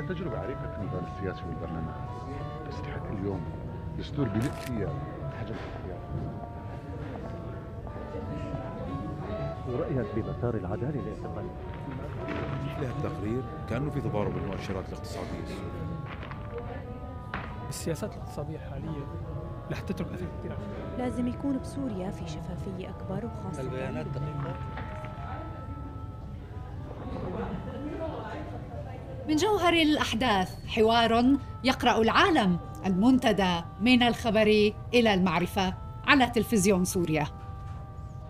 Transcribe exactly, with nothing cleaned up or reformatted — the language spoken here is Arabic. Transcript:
له تجربة عريقة في المجال السياسي والبرلمان، بس حتى اليوم دستور بلد فيها حجم الاختيار. ورأيك بمسار العدالة الاعتقالي؟ مثل التقرير كأنه في تضارب المؤشرات الاقتصادية السورية. السياسات الاقتصادية الحالية رح تترك أثر كثير. لازم يكون بسوريا في شفافية أكبر، وخاصة البيانات دقيقة. من جوهر الأحداث حوار يقرأ العالم، المنتدى من الخبر إلى المعرفة على تلفزيون سوريا.